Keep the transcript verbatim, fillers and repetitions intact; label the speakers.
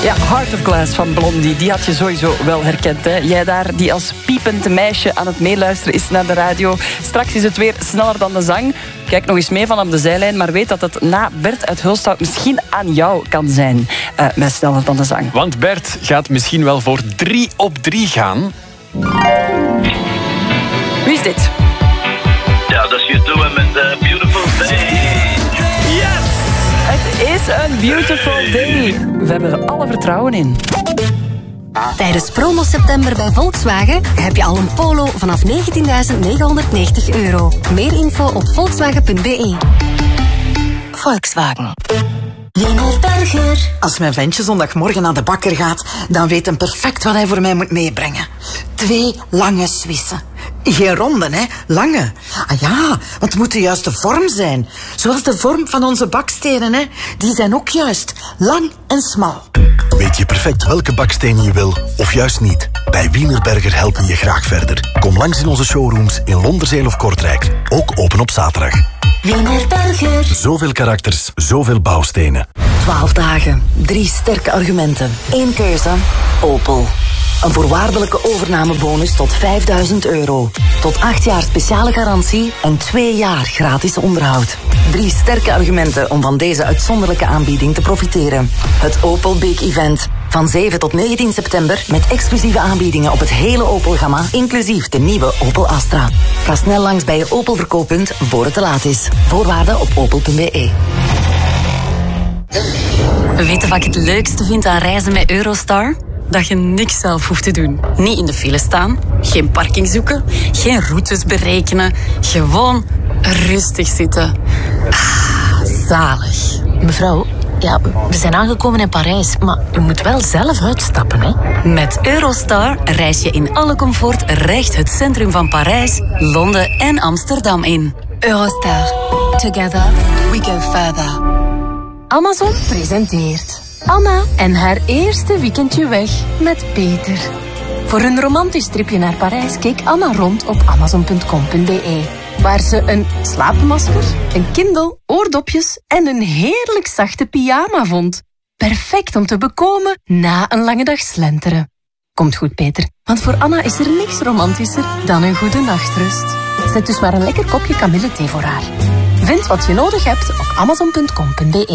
Speaker 1: Ja, Heart of Glass van Blondie, die had je sowieso wel herkend. Hè? Jij daar, die als piepend meisje aan het meeluisteren is naar de radio. Straks is het weer sneller dan de zang. Kijk nog eens mee van op de zijlijn, maar weet dat het na Bert uit Hulsthout misschien aan jou kan zijn. Uh, met sneller dan de zang.
Speaker 2: Want Bert gaat misschien wel voor drie op drie gaan.
Speaker 1: Wie is dit?
Speaker 3: Ja, dat is je doen met uh, Beautiful Day.
Speaker 1: Yes! Het is een beautiful day. We hebben er alle vertrouwen in.
Speaker 4: Tijdens promo september bij Volkswagen heb je al een Polo vanaf negentienduizend negenhonderdnegentig euro. Meer info op volkswagen punt b e. Volkswagen. Wienerberger.
Speaker 5: Als mijn ventje zondagmorgen naar de bakker gaat, dan weet hij perfect wat hij voor mij moet meebrengen. Twee lange Swissen. Geen ronde, hè? Lange. Ah ja, want het moet de juiste vorm zijn. Zoals de vorm van onze bakstenen, hè? Die zijn ook juist. Lang en smal.
Speaker 6: Weet je perfect welke bakstenen je wil, of juist niet? Bij Wienerberger helpen we je graag verder. Kom langs in onze showrooms in Londerzeel of Kortrijk. Ook open op zaterdag.
Speaker 4: Wienerberger.
Speaker 6: Zoveel karakters, zoveel bouwstenen.
Speaker 5: Twaalf dagen, drie sterke argumenten. Eén keuze, Opel. Een voorwaardelijke overnamebonus tot vijfduizend euro. Tot acht jaar speciale garantie en twee jaar gratis onderhoud. Drie sterke argumenten om van deze uitzonderlijke aanbieding te profiteren. Het Opel Big Event. Van zeven tot negentien september met exclusieve aanbiedingen op het hele Opel-gamma, inclusief de nieuwe Opel Astra. Ga snel langs bij je Opel verkooppunt voor het te laat is. Voorwaarden op opel punt b e.
Speaker 4: Weet je wat ik het leukste vind aan reizen met Eurostar? Dat je niks zelf hoeft te doen. Niet in de file staan, geen parking zoeken, geen routes berekenen. Gewoon rustig zitten. Ah, zalig.
Speaker 7: Mevrouw, ja, we zijn aangekomen in Parijs, maar u moet wel zelf uitstappen, hè?
Speaker 4: Met Eurostar reis je in alle comfort recht het centrum van Parijs, Londen en Amsterdam in.
Speaker 7: Eurostar. Together we go further. Amazon presenteert Anna en haar eerste weekendje weg met Peter. Voor een romantisch tripje naar Parijs keek Anna rond op amazon punt com punt b e. Waar ze een slaapmasker, een Kindle, oordopjes en een heerlijk zachte pyjama vond. Perfect om te bekomen na een lange dag slenteren. Komt goed, Peter, want voor Anna is er niks romantischer dan een goede nachtrust. Zet dus maar een lekker kopje kamillethee voor haar. Vind wat je nodig hebt op amazon punt com punt b e.